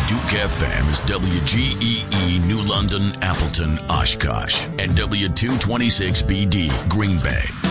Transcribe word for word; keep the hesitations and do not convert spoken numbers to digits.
Duke F M is W G E E New London, Appleton, Oshkosh, and W two twenty-six B D Green Bay.